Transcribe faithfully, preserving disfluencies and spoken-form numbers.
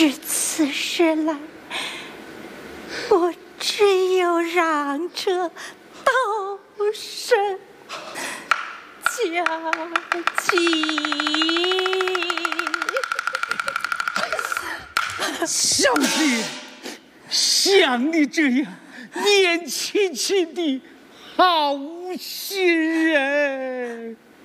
至此时来，我只有让这道生将计。 小姐，像你这样年轻轻的好心人。